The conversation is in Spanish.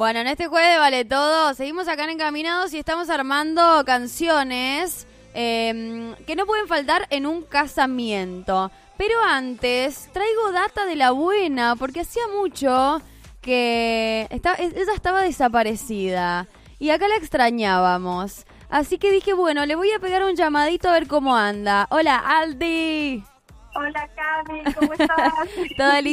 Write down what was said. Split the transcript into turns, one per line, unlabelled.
Bueno, en este jueves de Vale Todo, seguimos acá en Encaminados y estamos armando canciones que no pueden faltar en un casamiento. Pero antes, traigo data de la buena, porque hacía mucho que ella estaba desaparecida y acá la extrañábamos. Así que dije, bueno, le voy a pegar un llamadito a ver cómo anda. Hola, Aldi.
Hola, Cami, ¿cómo estás?
Todo